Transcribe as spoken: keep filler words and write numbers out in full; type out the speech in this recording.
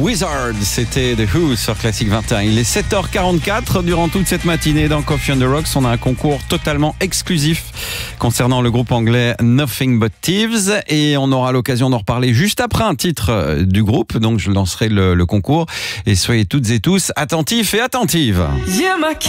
Wizard, c'était The Who sur Classic vingt et un. Il est sept heures quarante-quatre. Durant toute cette matinée dans Coffee on the Rocks, on a un concours totalement exclusif concernant le groupe anglais Nothing But Thieves. Et on aura l'occasion d'en reparler juste après un titre du groupe. Donc je lancerai le, le concours. Et soyez toutes et tous attentifs et attentives. Yeah,